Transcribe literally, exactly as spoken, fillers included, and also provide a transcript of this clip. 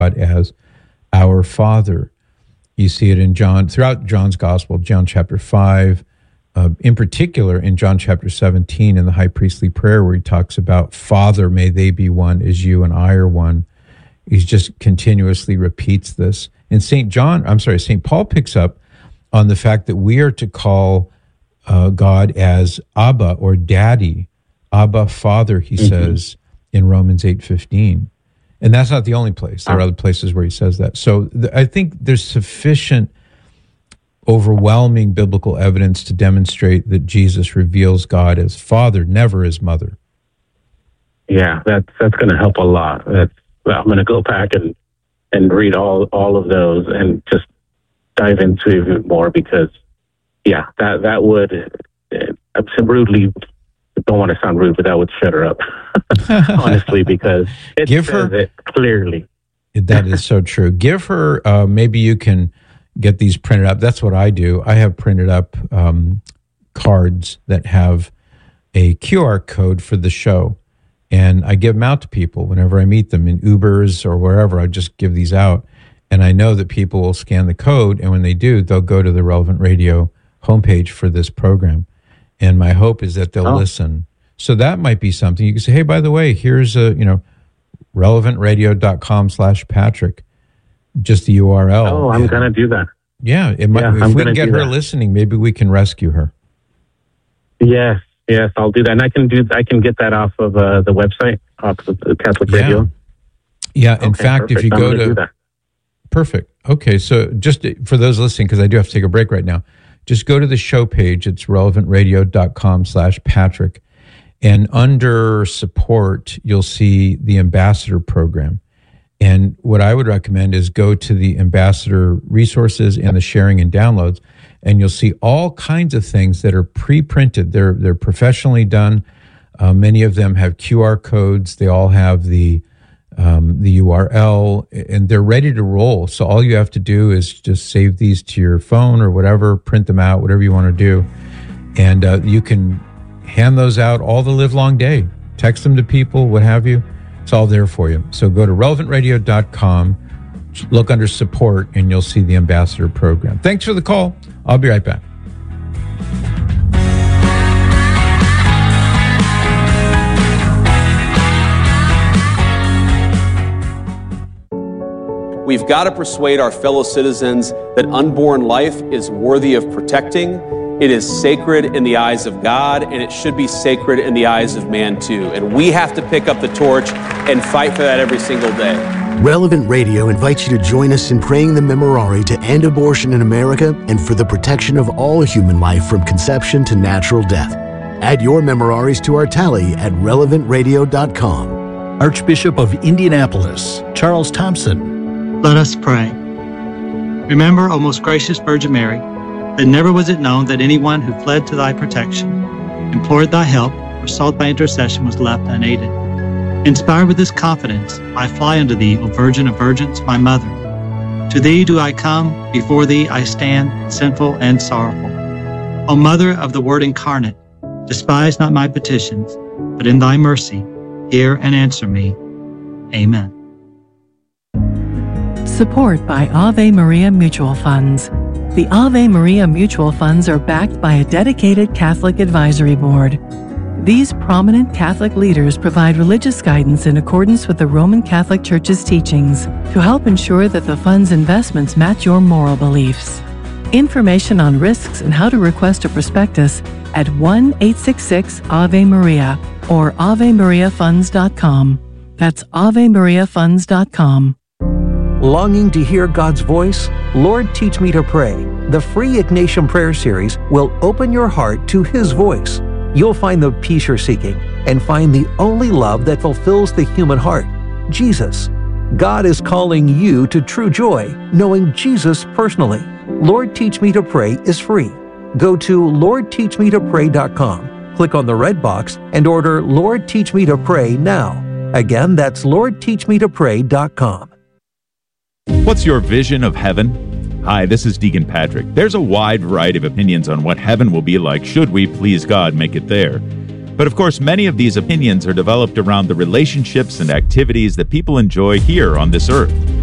God as our Father. You see it in John, throughout John's Gospel, John chapter five, uh, in particular in John chapter seventeen in the high priestly prayer where he talks about, Father, may they be one as you and I are one. He just continuously repeats this. And Saint John, I'm sorry, Saint Paul picks up on the fact that we are to call uh, God as Abba or Daddy, Abba, Father, he mm-hmm. says in Romans eight fifteen. And that's not the only place. There are other places where he says that. So th- I think there's sufficient, overwhelming biblical evidence to demonstrate that Jesus reveals God as Father, never as Mother. Yeah, that's that's going to help a lot. That's, I'm going to go back and, and read all, all of those and just dive into even more because, yeah, that that would, I'm so rudely, don't want to sound rude, but that would shut her up, honestly, because it Give says her, it clearly. That is so true. Give her, uh, maybe you can get these printed up. That's what I do. I have printed up um, cards that have a Q R code for the show, and I give them out to people whenever I meet them in Ubers or wherever. I just give these out, and I know that people will scan the code, and when they do, they'll go to the Relevant Radio homepage for this program. And my hope is that they'll oh. listen. So that might be something. You can say, hey, by the way, here's a, you know, relevantradio.com slash Patrick, just the U R L. Oh, I'm going to do that. Yeah. It might, yeah if I'm we can get her that. listening, maybe we can rescue her. Yes. Yes, I'll do that. And I can do, I can get that off of uh, the website, off of the Catholic yeah. Radio. Yeah. In okay, fact, perfect. if you I'm go to, do that. Perfect. Okay. So just for those listening, because I do have to take a break right now, just go to the show page. It's relevantradio.com slash Patrick. And under support, you'll see the ambassador program. And what I would recommend is go to the ambassador resources and the sharing and downloads, and you'll see all kinds of things that are pre-printed. They're, they're professionally done. Uh, many of them have Q R codes. They all have the Um, the U R L, and they're ready to roll. So all you have to do is just save these to your phone or whatever, print them out, whatever you want to do. And uh, you can hand those out all the live long day. Text them to people, what have you. It's all there for you. So go to relevant radio dot com, look under support, and you'll see the ambassador program. Thanks for the call. I'll be right back. We've got to persuade our fellow citizens that unborn life is worthy of protecting. It is sacred in the eyes of God, and it should be sacred in the eyes of man too. And we have to pick up the torch and fight for that every single day. Relevant Radio invites you to join us in praying the Memorare to end abortion in America and for the protection of all human life from conception to natural death. Add your Memoraries to our tally at relevant radio dot com. Archbishop of Indianapolis, Charles Thompson. Let us pray. Remember, O most gracious Virgin Mary, that never was it known that anyone who fled to thy protection, implored thy help, or sought thy intercession was left unaided. Inspired with this confidence, I fly unto thee, O Virgin of Virgins, my Mother. To thee do I come, before thee I stand, sinful and sorrowful. O Mother of the Word incarnate, despise not my petitions, but in thy mercy, hear and answer me. Amen. Support by Ave Maria Mutual Funds. The Ave Maria Mutual Funds are backed by a dedicated Catholic advisory board. These prominent Catholic leaders provide religious guidance in accordance with the Roman Catholic Church's teachings to help ensure that the fund's investments match your moral beliefs. Information on risks and how to request a prospectus at one eight six six Ave Maria or ave maria funds dot com. That's ave maria funds dot com. Longing to hear God's voice? Lord, Teach Me to Pray. The free Ignatian Prayer Series will open your heart to His voice. You'll find the peace you're seeking and find the only love that fulfills the human heart, Jesus. God is calling you to true joy, knowing Jesus personally. Lord, Teach Me to Pray is free. Go to lord teach me to pray dot com, click on the red box, and order Lord, Teach Me to Pray now. Again, that's lord teach me to pray dot com. What's your vision of heaven? Hi, this is Deacon Patrick. There's a wide variety of opinions on what heaven will be like should we, please God, make it there. But of course, many of these opinions are developed around the relationships and activities that people enjoy here on this earth.